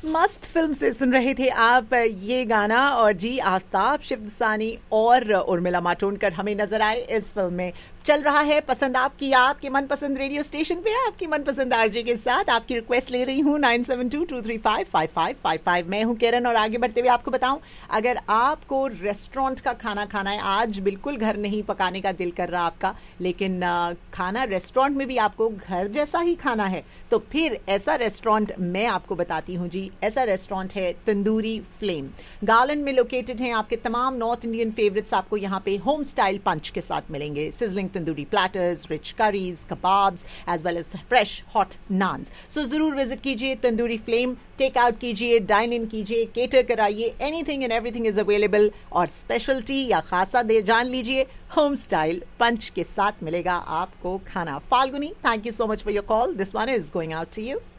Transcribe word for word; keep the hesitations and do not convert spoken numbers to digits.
मस्त फिल्म से सुन रहे थे आप ये गाना। और जी आफ्ताब शिवदसानी और उर्मिला मातोंडकर हमें नजर आए इस फिल्म में। चल रहा है पसंद आपकी, आपके मनपसंद रेडियो स्टेशन पे आपकी मनपसंद आरजे के साथ। आपकी रिक्वेस्ट ले रही हूँ nine seven to to three five five five five five. मैं हूँ किरण और आगे बढ़ते हुए आपको बताऊं, अगर आपको रेस्टोरेंट का खाना खाना है, आज बिल्कुल घर नहीं पकाने का दिल कर रहा आपका, लेकिन खाना रेस्टोरेंट में भी आपको घर जैसा ही खाना है, तो फिर ऐसा रेस्टोरेंट मैं आपको बताती हूँ जी। ऐसा रेस्टोरेंट है तंदूरी फ्लेम। गार्लैंड में लोकेटेड है। आपके तमाम नॉर्थ इंडियन फेवरेट्स आपको यहाँ पे होम स्टाइल पंच के साथ मिलेंगे। Sizzling tandoori platters, rich curries, kebabs as well as fresh hot naans. सो जरूर विजिट कीजिए तंदूरी फ्लेम। टेक आउट कीजिए, डाइन इन कीजिए, केटर कराइए, anything and everything is available. और स्पेशलिटी या खासा दे जान लीजिए, होम स्टाइल पंच के साथ मिलेगा आपको खाना। Falguni, thank you so much for your call. This one is going out to you.